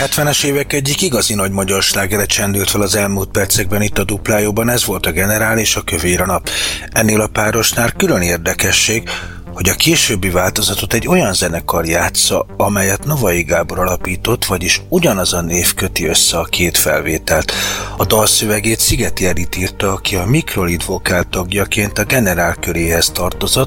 70-es évek egyik igazi nagy magyar slágere csendült fel az elmúlt percekben itt a Duplájóban, ez volt a Generál és a Kövér a nap. Ennél a párosnál külön érdekesség, hogy a későbbi változatot egy olyan zenekar játsza, amelyet Novai Gábor alapított, vagyis ugyanaz a név köti össze a két felvételt. A dalszövegét Szigeti Edit írta, aki a Mikrolid vokál tagjaként a Generál köréhez tartozott,